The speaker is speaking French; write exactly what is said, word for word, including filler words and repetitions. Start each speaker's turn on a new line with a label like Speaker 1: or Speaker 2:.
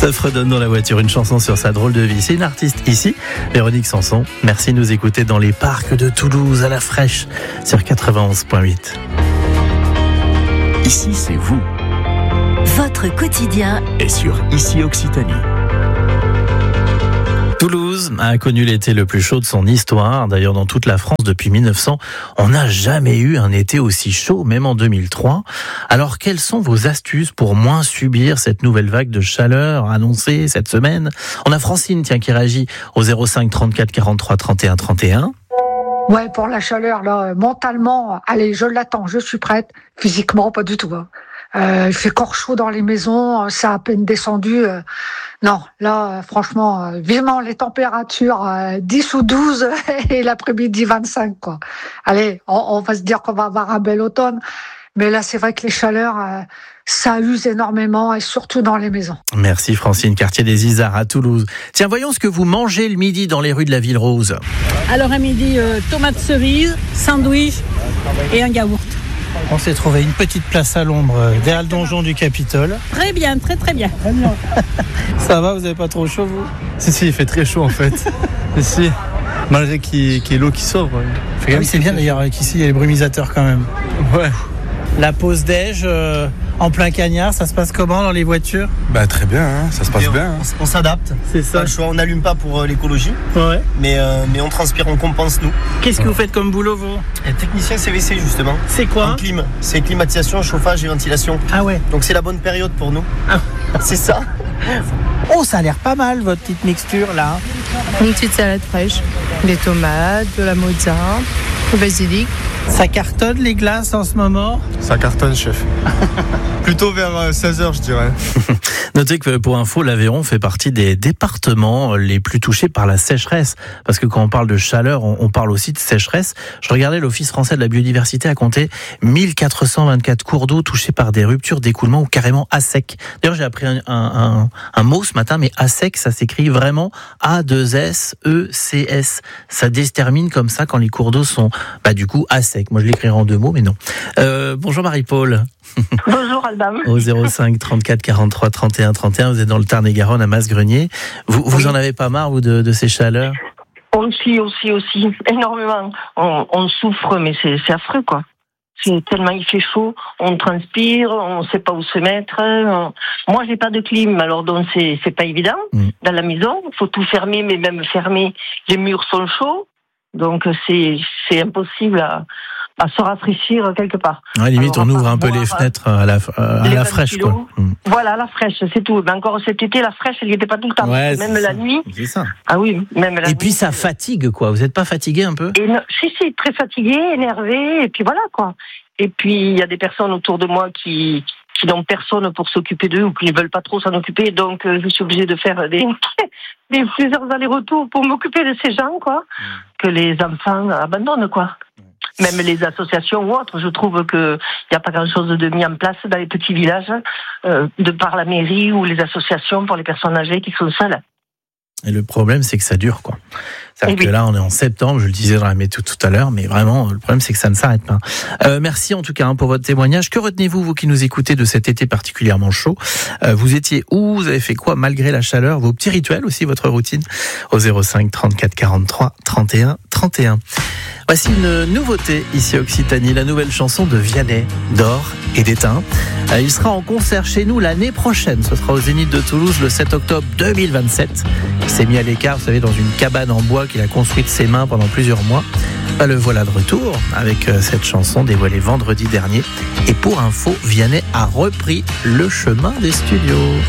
Speaker 1: Ça fredonne dans la voiture, une chanson sur sa drôle de vie. C'est une artiste ici, Véronique Sanson. Merci de nous écouter dans les parcs de Toulouse à la fraîche sur quatre-vingt-onze virgule huit.
Speaker 2: Ici, c'est vous.
Speaker 3: Votre quotidien
Speaker 2: Et sur Ici Occitanie.
Speaker 1: Toulouse a connu l'été le plus chaud de son histoire. D'ailleurs, dans toute la France, depuis mille neuf cents, on n'a jamais eu un été aussi chaud, même en deux mille trois. Alors, quelles sont vos astuces pour moins subir cette nouvelle vague de chaleur annoncée cette semaine ? On a Francine, tiens, qui réagit au zéro cinq trente-quatre quarante-trois trente et un trente et un.
Speaker 4: Ouais, pour la chaleur, là, mentalement, allez, je l'attends, je suis prête. Physiquement, pas du tout. Hein. Euh, il fait corps chaud dans les maisons, ça a à peine descendu. Euh, non, là, euh, franchement, euh, vivement les températures euh, dix ou douze et l'après-midi vingt-cinq, quoi. Allez, on, on va se dire qu'on va avoir un bel automne, mais là, c'est vrai que les chaleurs, euh, ça use énormément et surtout dans les maisons.
Speaker 1: Merci Francine, quartier des Isards à Toulouse. Tiens, voyons ce que vous mangez le midi dans les rues de la Ville Rose.
Speaker 5: Alors à midi, euh, tomates cerises, sandwich et un yaourt.
Speaker 6: On s'est trouvé une petite place à l'ombre derrière le donjon du Capitole.
Speaker 5: Très bien, très très bien.
Speaker 6: Très bien. Ça va, vous avez pas trop chaud, vous ?
Speaker 7: Si, si, il fait très chaud en fait. si, si. Malgré qu'il y ait l'eau qui sort. Ouais.
Speaker 6: Ah oui, c'est bien d'ailleurs qu'ici il y a les brumisateurs quand même.
Speaker 7: Ouais.
Speaker 6: La pause déj euh, en plein cagnard, ça se passe comment dans les voitures ?
Speaker 7: Bah très bien, hein, ça se passe bien. Hein.
Speaker 8: On, on s'adapte.
Speaker 6: C'est ça.
Speaker 8: Pas le choix, on n'allume pas pour euh, l'écologie,
Speaker 6: Ouais.
Speaker 8: mais, euh, mais on transpire, on compense nous.
Speaker 6: Qu'est-ce que vous faites comme boulot, vous ?
Speaker 8: Et technicien C V C justement.
Speaker 6: C'est quoi ?
Speaker 8: En clim, c'est climatisation, chauffage et ventilation.
Speaker 6: Ah ouais.
Speaker 8: Donc c'est la bonne période pour nous.
Speaker 6: Ah.
Speaker 8: C'est ça.
Speaker 6: Oh, ça a l'air pas mal votre petite mixture là.
Speaker 9: Une petite salade fraîche, des tomates, de la mozza, du basilic.
Speaker 6: Ça cartonne les glaces en ce moment ?
Speaker 7: Ça cartonne, chef. Plutôt vers seize heures, je dirais.
Speaker 1: Notez que pour info, l'Aveyron fait partie des départements les plus touchés par la sécheresse. Parce que quand on parle de chaleur, on parle aussi de sécheresse. Je regardais, l'Office français de la biodiversité a compté mille quatre cent vingt-quatre cours d'eau touchés par des ruptures d'écoulement ou carrément à sec. D'ailleurs, j'ai appris un, un, un, un mot ce matin, mais à sec, ça s'écrit vraiment A deux S E C S. Ça se termine comme ça quand les cours d'eau sont, bah, du coup, à sec. Moi, je l'écrirai en deux mots, mais non. Euh, bonjour Marie-Paul.
Speaker 10: Bonjour Albam.
Speaker 1: Au zéro cinq trente-quatre quarante-trois trente et un trente et un, vous êtes dans le Tarn-et-Garonne à Masgrenier. Vous, vous oui. en avez pas marre, vous, de, de ces chaleurs ?
Speaker 10: Aussi, aussi, aussi, énormément. On, on souffre, mais c'est, c'est affreux, quoi. C'est tellement il fait chaud, on transpire, on ne sait pas où se mettre. On... Moi, j'ai pas de clim, alors donc c'est, c'est pas évident. Mmh. Dans la maison, il faut tout fermer, mais même fermer, les murs sont chauds, donc c'est, c'est impossible à... à se rafraîchir quelque part.
Speaker 1: Ouais, limite, alors, on ouvre un peu les fenêtres à la, à la fraîche, quoi.
Speaker 10: Mmh. Voilà, à la fraîche, c'est tout. Mais encore cet été, la fraîche, elle n'y était pas tout le temps.
Speaker 1: Ouais,
Speaker 10: même la
Speaker 1: ça.
Speaker 10: nuit.
Speaker 1: C'est ça.
Speaker 10: Ah oui, même la
Speaker 1: et
Speaker 10: nuit.
Speaker 1: Et puis, ça fatigue, quoi. Vous n'êtes pas fatigué un peu ?
Speaker 10: et non, Si, si, très fatigué, énervé, et puis voilà, quoi. Et puis, il y a des personnes autour de moi qui, qui n'ont personne pour s'occuper d'eux ou qui ne veulent pas trop s'en occuper. Donc, euh, je suis obligée de faire des, des plusieurs allers-retours pour m'occuper de ces gens, quoi, mmh. que les enfants abandonnent, quoi. Même les associations ou autres, je trouve qu'il n'y a pas grand-chose de mis en place dans les petits villages, euh, de par la mairie ou les associations pour les personnes âgées qui sont seules.
Speaker 1: Et le problème, c'est que ça dure, quoi. C'est-à-dire
Speaker 10: oui.
Speaker 1: que là, on est en septembre, je le disais dans la météo tout à l'heure, mais vraiment, le problème, c'est que ça ne s'arrête pas. Euh, merci en tout cas hein, pour votre témoignage. Que retenez-vous, vous qui nous écoutez, de cet été particulièrement chaud ? euh, Vous étiez où ? Vous avez fait quoi malgré la chaleur ? Vos petits rituels aussi, votre routine ? Au zéro cinq trente-quatre quarante-trois trente et un trente et un. Voici une nouveauté ici à Occitanie, la nouvelle chanson de Vianney, d'Or et d'Étain. Euh, il sera en concert chez nous l'année prochaine. Ce sera au Zénith de Toulouse le sept octobre deux mille vingt-sept. Il s'est mis à l'écart, vous savez, dans une cabane en bois qu'il a construite de ses mains pendant plusieurs mois. Bah, le voilà de retour avec euh, cette chanson dévoilée vendredi dernier. Et pour info, Vianney a repris le chemin des studios.